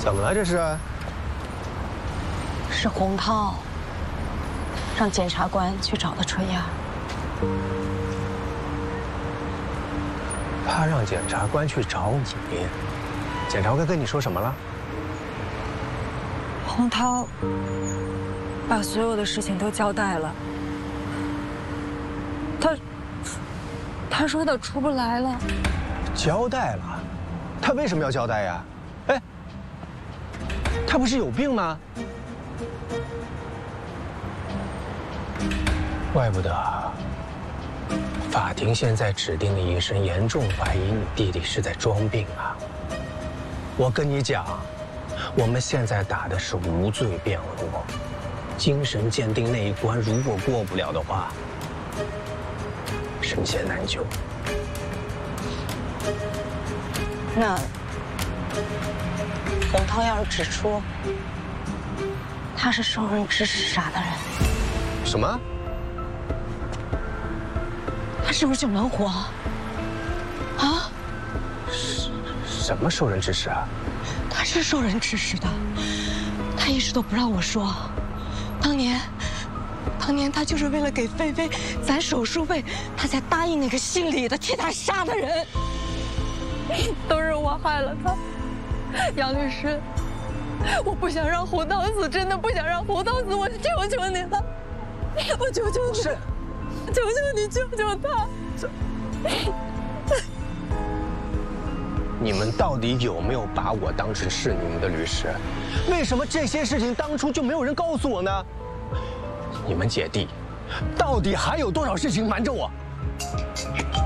怎么了这是？ 是洪涛让检察官去找的春燕。 他让检察官去找你，检察官跟你说什么了？ 洪涛把所有的事情都交代了。他说他出不来了。 交代了？他为什么要交代呀？哎，他不是有病吗？怪不得法庭现在指定的医生严重怀疑你弟弟是在装病啊！我跟你讲，我们现在打的是无罪辩护，精神鉴定那一关如果过不了的话，神仙难救。 那洪涛要是指出他是受人指使杀的人， 什么？ 他是不是就能活？啊？ 什么受人指使啊？ 他是受人指使的，他一直都不让我说。当年他就是为了给菲菲攒手术费，他才答应那个姓李的替他杀的人。都是我害了他，杨律师，我不想让洪涛死，真的不想让洪涛死，我求求你了，我求求你，求求你救救他。 你们到底有没有把我当成是你们的律师？为什么这些事情当初就没有人告诉我呢？你们姐弟，到底还有多少事情瞒着我？